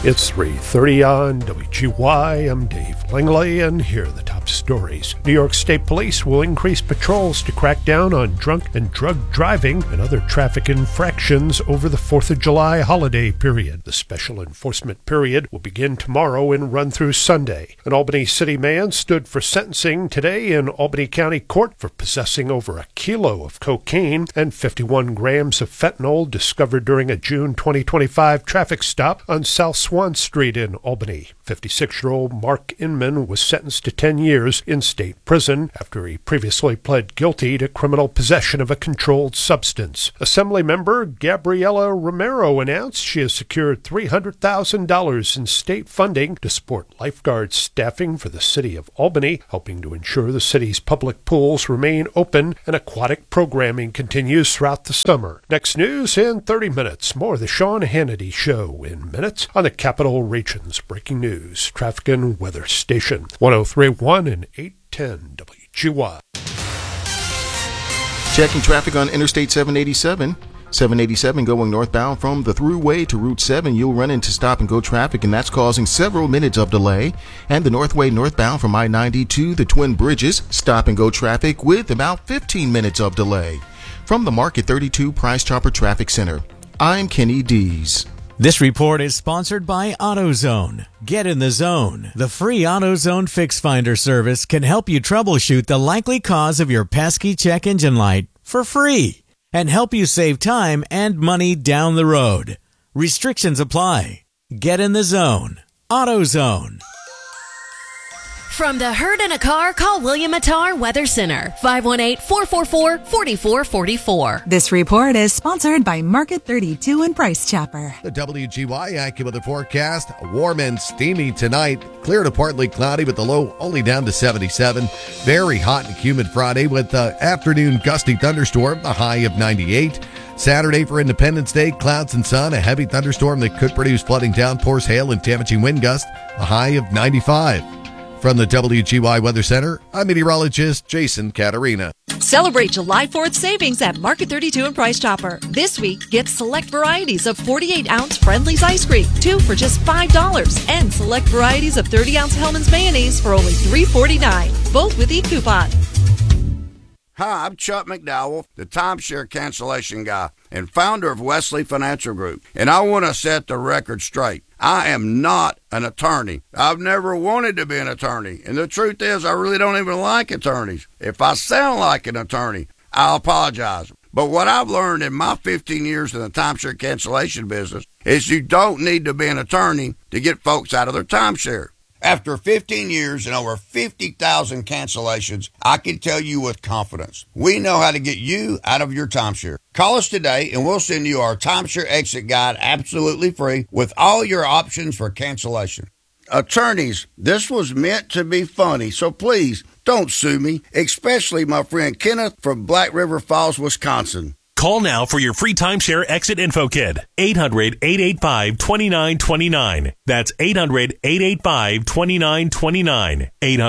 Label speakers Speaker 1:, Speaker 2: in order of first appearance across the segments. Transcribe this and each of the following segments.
Speaker 1: It's 3:30 on WGY. I'm Dave Langley, and here are the top stories. New York State Police will increase patrols to crack down on drunk and drug driving and other traffic infractions over the 4th of July holiday period. The special enforcement period will begin tomorrow and run through Sunday. An Albany City man stood for sentencing today in Albany County Court for possessing over a kilo of cocaine and 51 grams of fentanyl discovered during a June 2025 traffic stop on South Swan Street in Albany. 56-year-old Mark Inman was sentenced to 10 years in state prison after he previously pled guilty to criminal possession of a controlled substance. Assemblymember Gabriela Romero announced she has secured $300,000 in state funding to support lifeguard staffing for the city of Albany, helping to ensure the city's public pools remain open and aquatic programming continues throughout the summer. Next news in 30 minutes. More of the Sean Hannity Show in minutes on the Capital Region's Breaking News Traffic and Weather Station, 103.1 and 810 WGY.
Speaker 2: Checking traffic on Interstate 787. 787 going northbound from the Thruway to Route 7. You'll run into stop-and-go traffic, and that's causing several minutes of delay. And the Northway northbound from I-90 to the Twin Bridges, stop-and-go traffic with about 15 minutes of delay. From the Market 32 Price Chopper Traffic Center, I'm Kenny Dees.
Speaker 3: This report is sponsored by AutoZone. Get in the zone. The free AutoZone Fix Finder service can help you troubleshoot the likely cause of your pesky check engine light for free and help you save time and money down the road. Restrictions apply. Get in the zone. AutoZone.
Speaker 4: From the herd in a car, call William Attar Weather Center, 518-444-4444.
Speaker 5: This report is sponsored by Market 32 and Price Chopper.
Speaker 6: The WGY AccuWeather forecast, warm and steamy tonight. Clear to partly cloudy with the low only down to 77. Very hot and humid Friday with the afternoon gusty thunderstorm, the high of 98. Saturday for Independence Day, clouds and sun, a heavy thunderstorm that could produce flooding downpours, hail, and damaging wind gusts, a high of 95. From the WGY Weather Center, I'm meteorologist Jason Caterina.
Speaker 7: Celebrate July 4th savings at Market 32 and Price Chopper. This week, get select varieties of 48-ounce Friendly's ice cream, 2 for just $5, and select varieties of 30-ounce Hellmann's mayonnaise for only $3.49, both with e-coupon.
Speaker 8: Hi, I'm Chuck McDowell, the timeshare cancellation guy and founder of Wesley Financial Group, and I want to set the record straight. I am not an attorney. I've never wanted to be an attorney, and the truth is I really don't even like attorneys. If I sound like an attorney, I'll apologize. But what I've learned in my 15 years in the timeshare cancellation business is you don't need to be an attorney to get folks out of their timeshare. After 15 years and over 50,000 cancellations, I can tell you with confidence, we know how to get you out of your timeshare. Call us today and we'll send you our timeshare exit guide absolutely free with all your options for cancellation. Attorneys, this was meant to be funny, so please don't sue me, especially my friend Kenneth from Black River Falls, Wisconsin.
Speaker 9: Call now for your free timeshare exit info kit. 800-885-2929. That's 800-885-2929.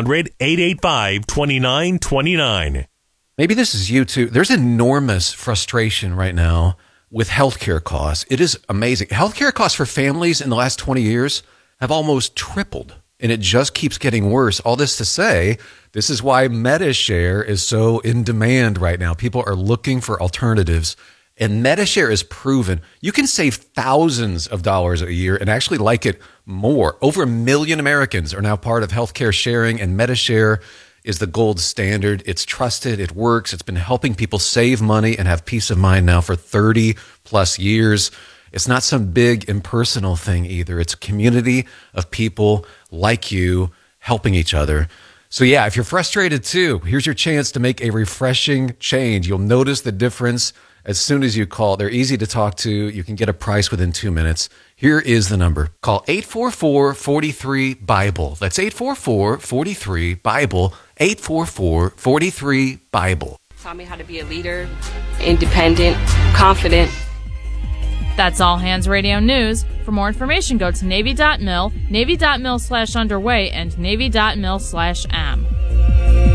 Speaker 9: 800-885-2929.
Speaker 10: Maybe this is you too. There's enormous frustration right now with healthcare costs. It is amazing. Healthcare costs for families in the last 20 years have almost tripled, and it just keeps getting worse. All this to say, this is why MediShare is so in demand right now. People are looking for alternatives, and MediShare is proven. You can save thousands of dollars a year and actually like it more. Over 1 million Americans are now part of healthcare sharing, and MediShare is the gold standard. It's trusted. It works. It's been helping people save money and have peace of mind now for 30 plus years. It's not some big impersonal thing either. It's a community of people like you helping each other. So yeah, if you're frustrated too, here's your chance to make a refreshing change. You'll notice the difference as soon as you call. They're easy to talk to. You can get a price within 2 minutes. Here is the number. Call 844-43-BIBLE. That's 844-43-BIBLE. 844-43-BIBLE.
Speaker 11: Taught me how to be a leader, independent, confident.
Speaker 12: That's All Hands Radio News. For more information, go to Navy.mil, Navy.mil/underway, and Navy.mil/am.